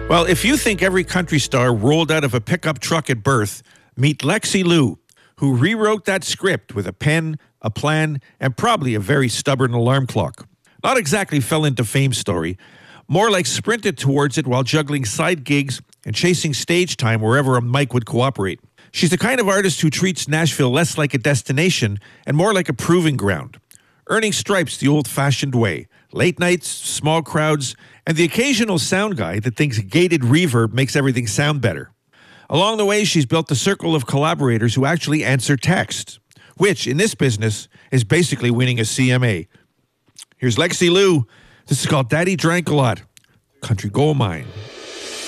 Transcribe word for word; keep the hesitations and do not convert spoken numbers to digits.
Well, if you think every country star rolled out of a pickup truck at birth, meet Lexi Liu, who rewrote that script with a pen, a plan, and probably a very stubborn alarm clock. Not exactly fell into fame story, more like sprinted towards it while juggling side gigs and chasing stage time wherever a mic would cooperate. She's the kind of artist who treats Nashville less like a destination and more like a proving ground. Earning stripes the old-fashioned way. Late nights, small crowds, and the occasional sound guy that thinks gated reverb makes everything sound better. Along the way, she's built a circle of collaborators who actually answer text, which, in this business, is basically winning a C M A. Here's Lexi Liu. This is called Daddy Drank a Lot, Country Gold Mine.